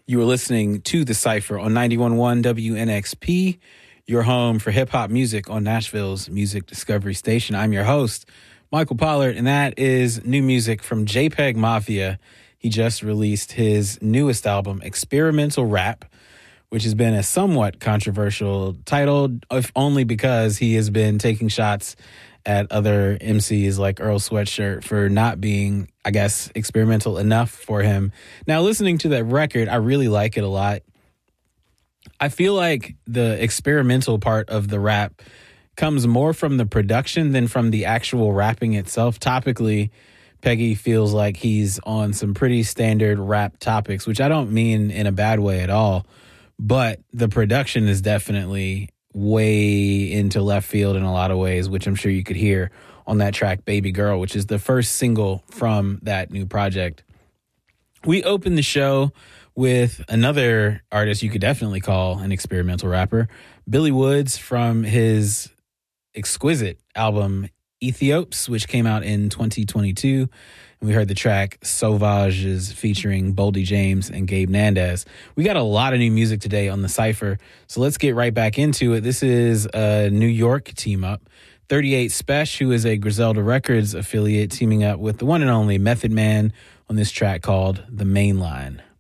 You are listening to The Cypher on 91.1 WNXP, your home for hip-hop music on Nashville's Music Discovery Station. I'm your host, Michael Pollard, and that is new music from JPEG Mafia. He just released his newest album, Experimental Rap, which has been a somewhat controversial title, if only because he has been taking shots at other MCs like Earl Sweatshirt for not being, I guess, experimental enough for him. Now, listening to that record, I really like it a lot. I feel like the experimental part of the rap comes more from the production than from the actual rapping itself. Topically, Peggy feels like he's on some pretty standard rap topics, which I don't mean in a bad way at all. But the production is definitely way into left field in a lot of ways, which I'm sure you could hear on that track Baby Girl, which is the first single from that new project. We opened the show with another artist you could definitely call an experimental rapper, Billy Woods, from his exquisite album Ethiopes, which came out in 2022. And we heard the track Sauvages featuring Boldy James and Gabe Nandez. We got a lot of new music today on The Cypher, so let's get right back into it. This is a New York team-up. 38 Spesh, who is a Griselda Records affiliate, teaming up with the one and only Method Man on this track called The Main Line.